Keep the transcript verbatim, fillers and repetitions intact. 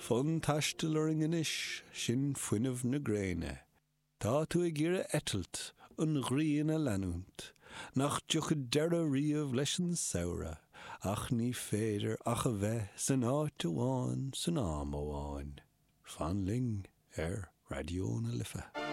Fun taistealaring inis sin fuinmh na gréine. Tá tú ag gira etalt an ghrian a lenúnt, nach dúcha deire riamh leis an saora, ach ní féidir ach a bheith san áit amháin san am amháin. Fan ling ar Radio na Lifa.